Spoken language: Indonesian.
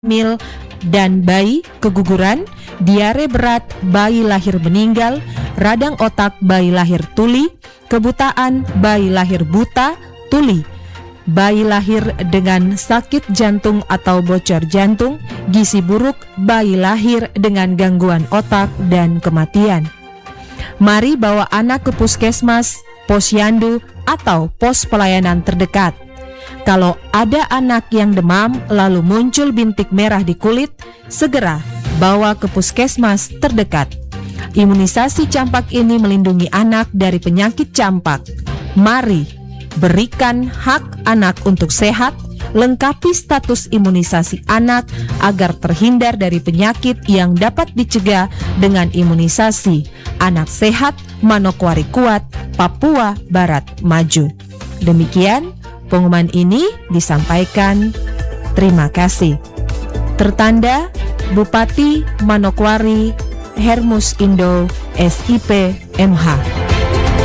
hamil dan bayi, keguguran, diare berat, bayi lahir meninggal, radang otak, bayi lahir tuli, kebutaan, bayi lahir buta, tuli, bayi lahir dengan sakit jantung atau bocor jantung, gizi buruk, bayi lahir dengan gangguan otak, dan kematian. Mari bawa anak ke puskesmas, posyandu, atau pos pelayanan terdekat. Kalau ada anak yang demam lalu muncul bintik merah di kulit, segera bawa ke puskesmas terdekat. Imunisasi campak ini melindungi anak dari penyakit campak. Mari berikan hak anak untuk sehat, lengkapi status imunisasi anak agar terhindar dari penyakit yang dapat dicegah dengan imunisasi. Anak sehat, Manokwari kuat, Papua Barat maju. Demikian pengumuman ini disampaikan. Terima kasih. Tertanda Bupati Manokwari Hermus Indo SIP MH.